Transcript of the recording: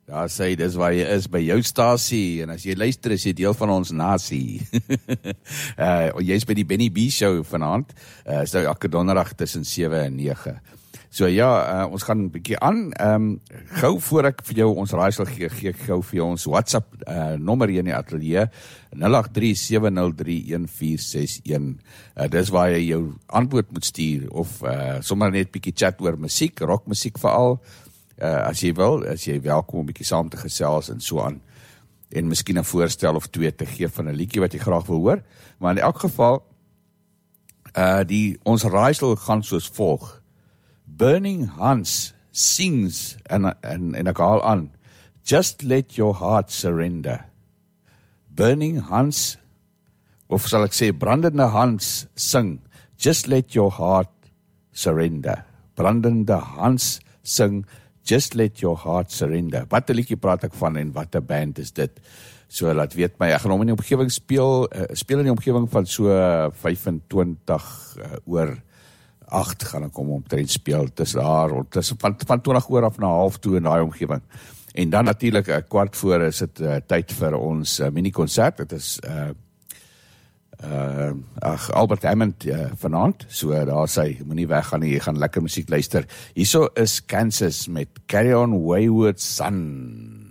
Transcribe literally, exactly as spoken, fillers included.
Daar sê, dis waar jy is, by jou stasie, en as jy luister, is jy deel van ons nasie. uh, jy is by die Benny B show vanaand, uh, is nou elke donderdag tussen sewe en nege. So ja, uh, ons gaan 'n bietjie aan, um, gou voor ek vir jou ons raaisel gee, gee ek gou vir jou ons WhatsApp uh, nommer hier in die atelier, nul agt drie sewe nul drie een vier ses een. Uh, dis waar jy jou antwoord moet stuur, of uh, sommer net bietjie chat oor musiek, rockmusiek veral, Uh, as jy wil, as jy welkom om 'n bietjie saam te gesels en so aan, en miskien 'n voorstel of twee te gee van 'n liedjie wat jy graag wil hoor, maar in elk geval, uh, die, ons raaisel gaan soos volg. Burning Hans sings, en, en, en ek haal aan, just let your heart surrender. Burning Hans, of sal ek sê, brandende Hans sing, just let your heart surrender. Brandende Hans sing, just let your heart surrender. Wat 'n liedjie praat ek van en wat 'n band is dit? So laat weet my, ek gaan hom in die omgewing speel, uh, speel in die omgewing van so vyfentwintig uh, oor agt gaan ek hom omtrent speel, dis daar, dis van, van twintig oor af na half toe in daai omgewing. En dan natuurlik 'n uh, kwart voor is dit uh, tyd vir ons uh, mini-konsert, dit is uh, Uh, ach, Albert Hammond uh, vanaand, so uh, daar sê, moenie weggaan nie, jy gaan lekker musiek luister. Hierso is Kansas met Carry On Wayward Son.